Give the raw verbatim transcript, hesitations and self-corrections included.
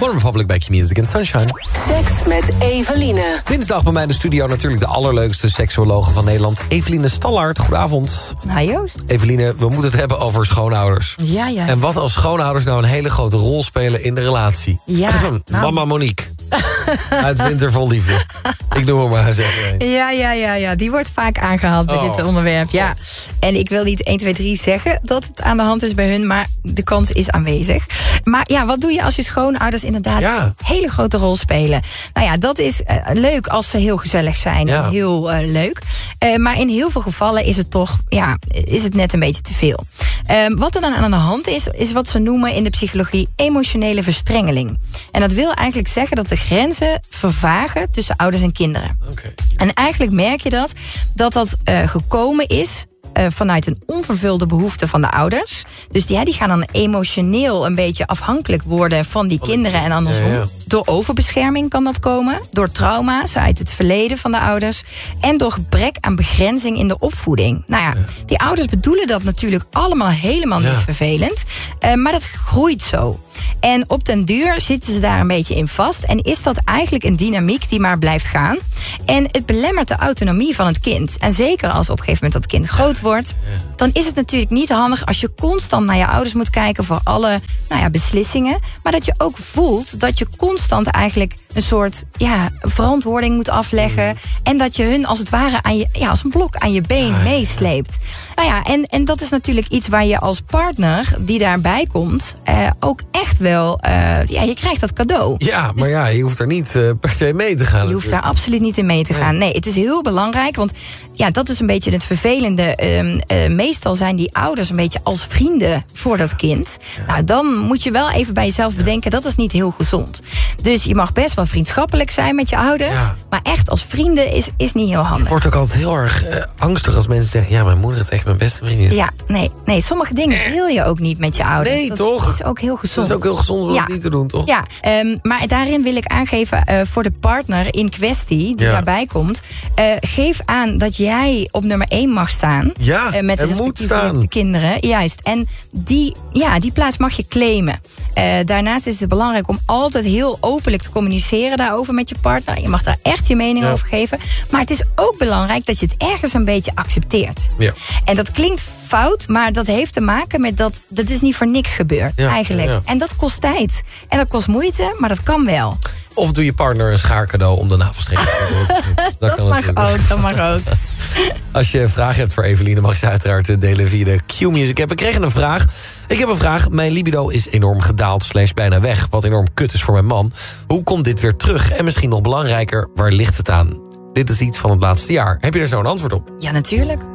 One Republic bij Q-Music and Sunshine. Seks met Eveline. Dinsdag bij mij in de studio natuurlijk de allerleukste seksuologe van Nederland. Eveline Stallaert, goedenavond. Nou Joost. Eveline, we moeten het hebben over schoonouders. Ja, ja. En wat als schoonouders nou een hele grote rol spelen in de relatie? Ja. Nou. Mama Monique. Uit Winter vol Liefde. Ik noem hem maar zeggen. Ja, ja, ja, ja. Die wordt vaak aangehaald bij Oh. dit onderwerp. Ja. En ik wil niet één, twee, drie zeggen dat het aan de hand is bij hun, maar de kans is aanwezig. Maar ja, wat doe je als je schoonouders inderdaad Ja. een hele grote rol spelen? Nou ja, dat is uh, leuk als ze heel gezellig zijn. Ja. En heel uh, leuk. Uh, maar in heel veel gevallen is het toch, ja, is het net een beetje te veel. Uh, wat er dan aan de hand is, is wat ze noemen in de psychologie emotionele verstrengeling. En dat wil eigenlijk zeggen dat de grenzen vervagen tussen ouders en kinderen. Okay. En eigenlijk merk je dat dat, dat uh, gekomen is Uh, vanuit een onvervulde behoefte van de ouders. Dus die, ja, die gaan dan emotioneel een beetje afhankelijk worden van die kinderen en andersom. Ja, ja. Door overbescherming kan dat komen. Door trauma's uit het verleden van de ouders. En door gebrek aan begrenzing in de opvoeding. Nou ja, Ja. die ouders bedoelen dat natuurlijk allemaal helemaal Ja. niet vervelend. Uh, maar dat groeit zo. En op den duur zitten ze daar een beetje in vast. En is dat eigenlijk een dynamiek die maar blijft gaan. En het belemmert de autonomie van het kind. En zeker als op een gegeven moment dat kind groot wordt, dan is het natuurlijk niet handig als je constant naar je ouders moet kijken voor alle nou ja, beslissingen. Maar dat je ook voelt dat je constant eigenlijk een soort ja, verantwoording moet afleggen. En dat je hun als het ware aan je, ja, als een blok aan je been Ja, meesleept. Nou ja, en, en dat is natuurlijk iets waar je als partner die daarbij komt, eh, ook echt wel, eh, ja, je krijgt dat cadeau. Ja, maar ja, je hoeft er niet uh, per se mee te gaan. Je hoeft daar absoluut niet in mee te gaan. Nee, het is heel belangrijk, want ja, dat is een beetje het vervelende. Um, uh, meestal zijn die ouders een beetje als vrienden voor dat kind. Ja. Nou, dan moet je wel even bij jezelf bedenken, dat is niet heel gezond. Dus je mag best wel vriendschappelijk zijn met je ouders, Ja. maar echt als vrienden is, is niet heel handig. Ik word ook altijd heel erg uh, angstig als mensen zeggen, ja, mijn moeder is echt mijn beste vriendin. Ja, nee, nee, sommige dingen wil je ook niet met je ouders. Nee, dat toch? is ook heel gezond. Dat is ook heel gezond om Ja. het niet te doen, toch? Ja, um, maar daarin wil ik aangeven uh, voor de partner in kwestie die Ja. daarbij komt. Uh, geef aan dat jij op nummer één mag staan. Ja, uh, met de er moet respectieve staan. kinderen. Juist. En die, ja, die plaats mag je claimen. Uh, daarnaast is het belangrijk om altijd heel openlijk te communiceren daarover met je partner. Je mag daar echt je mening Ja. over geven. Maar het is ook belangrijk dat je het ergens een beetje accepteert. Ja. En dat klinkt fout, maar dat heeft te maken met dat dat is niet voor niks gebeurd, Ja, eigenlijk. ja. En dat kost tijd. En dat kost moeite, maar dat kan wel. Of doe je partner een schaarcadeau om de navelstreep te doen. Dat, kan mag natuurlijk. ook, dat mag ook. Als je vragen hebt voor Eveline, mag je ze uiteraard delen via de Q-Music app. We kregen een vraag. Ik heb een vraag. Mijn libido is enorm gedaald, slash bijna weg. Wat enorm kut is voor mijn man. Hoe komt dit weer terug? En misschien nog belangrijker, waar ligt het aan? Dit is iets van het laatste jaar. Heb je er zo een antwoord op? Ja, natuurlijk.